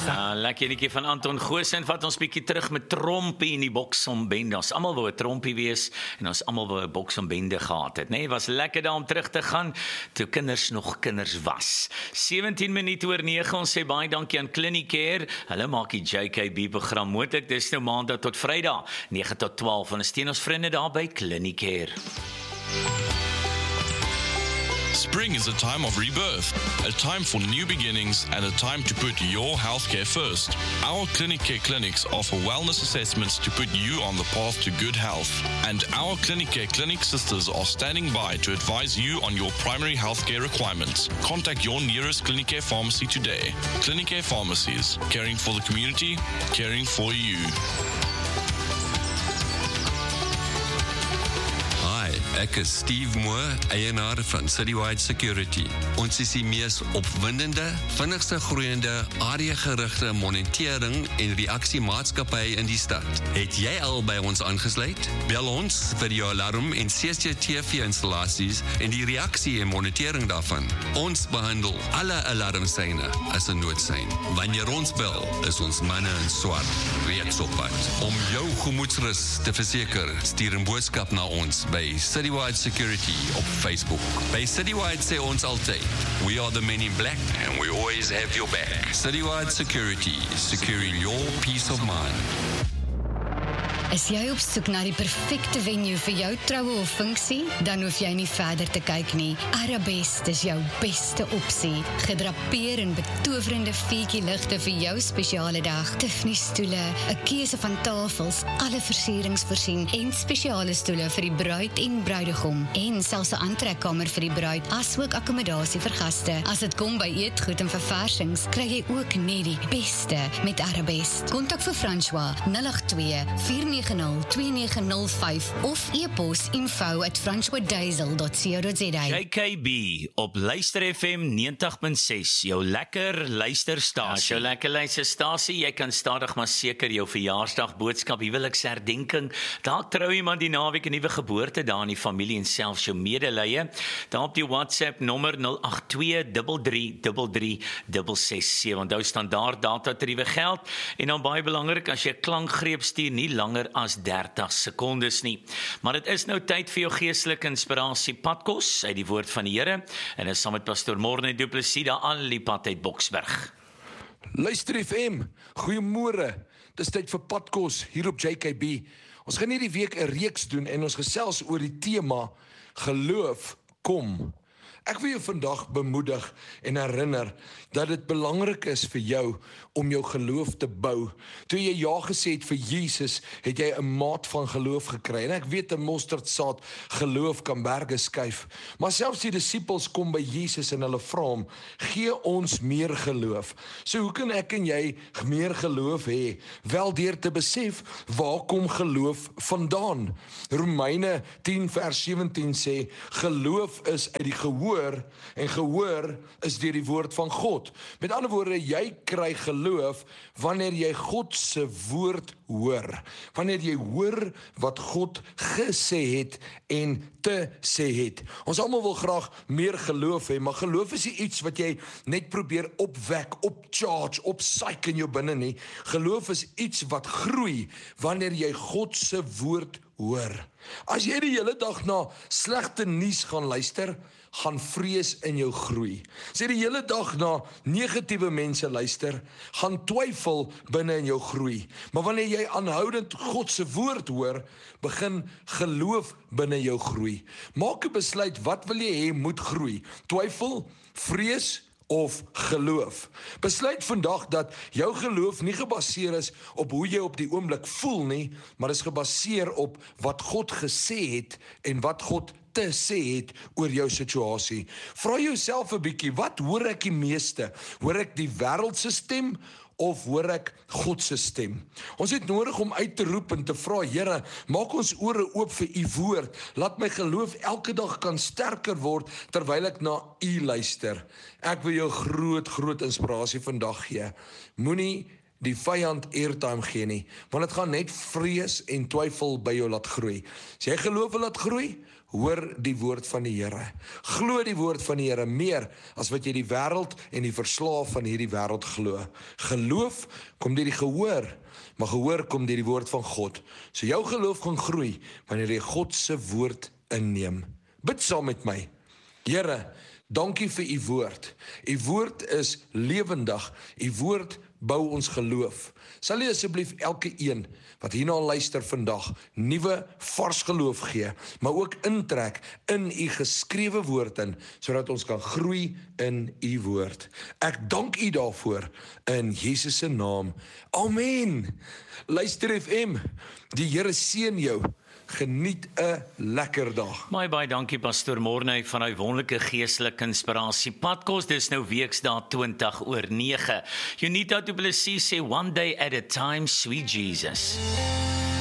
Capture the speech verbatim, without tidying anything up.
Uh, lekker netjie van Anton Goosen, vat ons bietjie terug met Trompie in die Boksombende. Ons almal wou 'n Trompie wees en ons almal wou 'n Boksombende gehad het, nee, was lekker daar om terug te gaan toe kinders nog kinders was. sewentien minute oor nege, ons sê baie dankie aan Clinicare. Hulle maak die J K B program moontlik. Dis nou maandag tot Vrydag, nege tot twaalf, en ons steun ons vriende daar by Clinicare. Spring is a time of rebirth, a time for new beginnings, and a time to put your healthcare first. Our Clinicare clinics offer wellness assessments to put you on the path to good health. And our Clinicare clinic sisters are standing by to advise you on your primary healthcare requirements. Contact your nearest Clinicare pharmacy today. Clinicare Pharmacies, caring for the community, caring for you. Ek is Steve Moore, eienaar van Citywide Security. Ons is die mees opwindende, vinnigste groeiende, areagerigte monitering en reaksiemaatskappy in die stad. Het jy al by ons aangesluit? Bel ons vir jou alarm en C C T V-installasies en die reaksie en monitering daarvan. Ons behandel alle alarmsyne as 'n noodsein. Wanneer ons bel, is ons manne in swart reeds op pad. Om jou gemoedsrus te verseker, stuur 'n boodskap na ons by Citywide Security op Facebook. By Citywide sê ons altyd, we are the men in black and we always have your back. Citywide Security, securing your peace of mind. Is jy op soek na die perfekte venue vir jou troue of funksie? Dan hoef jy nie verder te kyk nie. Arabest is jou beste opsie. Gedrapeer in betowerende veetjie ligte vir jou spesiale dag. Tiffany stoele, 'n keuse van tafels, alle versierings voorsien en spesiale stoele vir die bruid en bruidegom. En selfs 'n aantrekkamer vir die bruid, asook akkommodasie vir gaste. As dit kom by eetgoed en verversings, kry jy ook net die beste met Arabest. Kontak vir François nul agt twee vier nege nul twee nege nul vyf of e-pos info at francois diesel dot co dot za. J K B op Luister F M negentig punt ses, jou lekker luisterstasie. Ja, jou lekker luisterstasie, jy kan stadig maar seker jou verjaarsdag boodskap, huweliksherdenking, dalk trou iemand die naweek 'n nuwe geboorte daar in die familie en selfs jou medelee. Daar op die WhatsApp nommer nul agt twee drie drie drie drie ses ses sewe. Onthou standaard datatariewe geld en dan baie belangrik, as jy klankgreep stuur, nie langer as dertig sekondes nie. Maar dit is nou tyd vir jou geestelike inspirasie padkos uit die woord van die Here en is saam met pastoor Morne Du Plessis daar al die pad uit Boksburg. Luister F M, goeiemôre. Dis tyd vir padkos hier op J K B. Ons gaan hierdie week 'n reeks doen en ons gesels oor die tema geloof kom. Ek wil jou vandag bemoedig en herinner dat dit belangrik is vir jou om jou geloof te bou. Toe jy ja gesê het vir Jesus, het jy 'n maat van geloof gekry. En ek weet 'n mosterdsaad geloof kan berge skuif. Maar selfs die disippels kom by Jesus en hulle vra hom, gee ons meer geloof. So hoe kan ek en jy meer geloof hê? Wel deur te besef, waar kom geloof vandaan? Romeine tien vers sewentien sê, geloof is uit die gehoor en gehoor is deur die woord van God. Met ander woorde, jy kry geloof wanneer jy God se woord hoor. Wanneer jy hoor wat God gesê het en te sê het. Ons almal wil graag meer geloof hê, maar geloof is nie iets wat jy net probeer opwek, opcharge, opsyk in jou binne nie. Geloof is iets wat groei wanneer jy God se woord hoor. As jy die hele dag na slegte nuus gaan luister, gaan vrees in jou groei. As jy die hele dag na negatiewe mense luister, gaan twyfel binne in jou groei. Maar wanneer jy aanhoudend God se woord hoor, begin geloof binne jou groei. Maak 'n besluit, wat wil jy hê moet groei? Twyfel, vrees of geloof. Besluit vandag dat jou geloof nie gebaseer is op hoe jy op die oomblik voel nie, maar is gebaseer op wat God gesê het en wat God te sê het oor jou situasie. Vra jouself 'n bietjie, wat hoor ek die meeste? Hoor ek die wêreld se stem of hoor ek God se stem? Ons het nodig om uit te roep en te vra, Here, maak ons ore oop vir u woord. Laat my geloof elke dag kan sterker word terwyl ek na u luister. Ek wil jou groot, groot inspirasie vandag gee. Moenie die vyand airtime gee nie, want dit gaan net vrees en twyfel by jou laat groei. As jy geloof wil laat groei, hoor die woord van die Here. Glo die woord van die Here meer as wat jy die wêreld en die verslaaf van hierdie wêreld glo. Geloof kom deur die gehoor, maar gehoor kom deur die woord van God. So jou geloof gaan groei wanneer jy God se woord inneem. Bid saam met my. Here, dankie vir u woord. U woord is lewendig. U woord bou ons geloof. Sal jy asseblief elke een wat hierna luister vandag nuwe vars geloof gee, maar ook intrek in u geskrewe woord in, sodat ons kan groei in u woord. Ek dank u daarvoor in Jesus se naam. Amen. Luister F M, die Here seën jou. Geniet 'n lekker dag. Baie baie dankie Pastoor Morney van hy wonderlike geestelike inspirasie. Padkos, dis nou Weksdae twintig oor nege. Unita Du Plessis sê one day at a time, sweet Jesus.